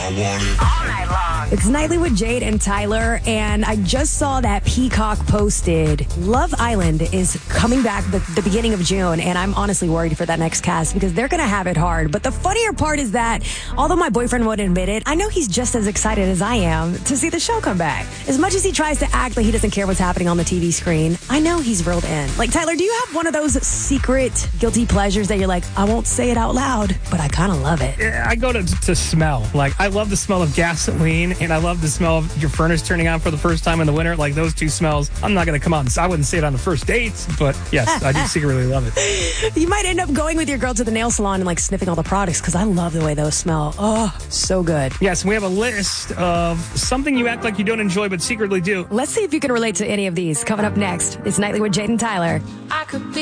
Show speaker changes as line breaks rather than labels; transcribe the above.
All night long.
It's Nightly with Jade and Tyler, and I just saw that Peacock posted Love Island is coming back the beginning of June, and I'm honestly worried for that next cast because they're going to have it hard. But the funnier part is that, although my boyfriend wouldn't admit it, I know he's just as excited as I am to see the show come back. As much as he tries to act like he doesn't care what's happening on the TV screen, I know he's reeled in. Like, Tyler, do you have one of those secret guilty pleasures that you're like, I won't say it out loud, but I kind of love it?
Yeah, I go to smell. Like, I love the smell of gasoline, and I love the smell of your furnace turning on for the first time in the winter. Like, those two smells, I'm not going to come out and I wouldn't say it on the first dates, but yes, I do secretly love it.
You might end up going with your girl to the nail salon and like sniffing all the products because I love the way those smell. Oh, so good.
Yes, we have a list of something you act like you don't enjoy but secretly do.
Let's see if you can relate to any of these. Coming up next, it's Nightly with Jade and Tyler.
I could be